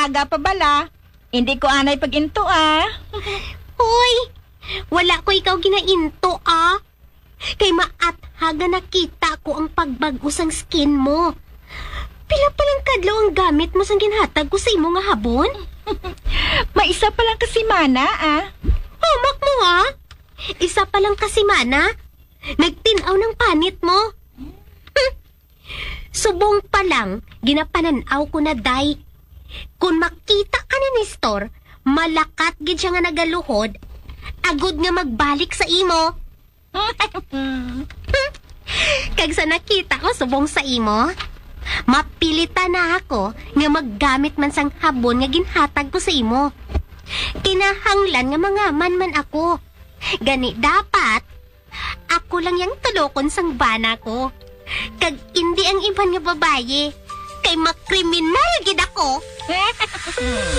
maaga pa bala. Hindi ko anay pag-into Hoy, wala ko ikaw ginainto Kay maathaga nakita ko ang pagbag-o sang skin mo. Pila palang kadlaw ang gamit mo sang ginhatag ko sa imo nga habon? Maisa pa lang kasi mana Hamak mo Isa pa lang kasi mana. Nagtinaw ng panit mo. Subong pa lang, ginapananaw ko na day. Kung makita ka ni Nestor, malakat gid siya nga nagaluhod, agud nga magbalik sa imo. Kag sa nakita ko subong sa imo, mapilitan na ako nga maggamit man sang habon nga ginhatag ko sa imo. Kinahanglan nga mangaman man ako. Gani dapat, ako lang yang tulokon sang bana ko. Kag hindi ang iban nga babaye, kay makriminal gid ako.